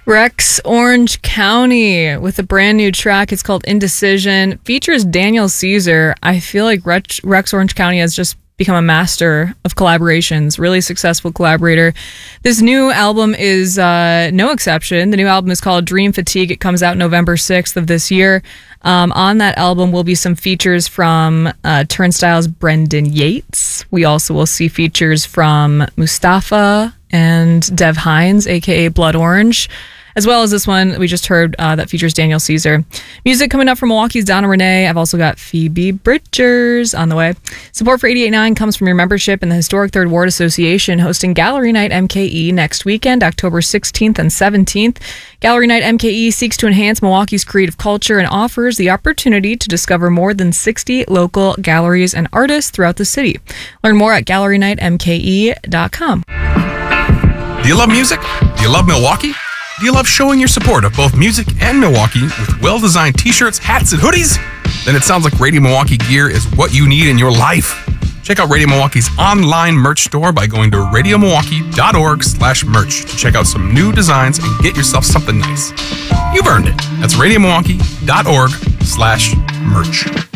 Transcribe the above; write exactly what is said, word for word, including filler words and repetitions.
Rex Orange County with a brand new track. It's called Indecision. Features Daniel Caesar. I feel like Rex, Rex Orange County has just become a master of collaborations, really successful collaborator. This new album is uh, no exception. The new album is called Dream Fatigue. It comes out November sixth of this year. Um, on that album will be some features from uh, Turnstile's Brendan Yates. We also will see features from Mustafa and Dev Hines, aka Blood Orange, as well as this one that we just heard uh, that features Daniel Caesar. Music coming up from Milwaukee's Donna Renee. I've also got Phoebe Bridgers on the way. Support for eighty-eight point nine comes from your membership in the Historic Third Ward Association, hosting Gallery Night M K E next weekend, October sixteenth and seventeenth. Gallery Night M K E seeks to enhance Milwaukee's creative culture and offers the opportunity to discover more than sixty local galleries and artists throughout the city. Learn more at gallery night m k e dot com. Do you love music? Do you love Milwaukee? Do you love showing your support of both music and Milwaukee with well-designed t-shirts, hats, and hoodies? Then it sounds like Radio Milwaukee gear is what you need in your life. Check out Radio Milwaukee's online merch store by going to radio milwaukee dot org slash merch to check out some new designs and get yourself something nice. You've earned it. That's radio milwaukee dot org slash merch.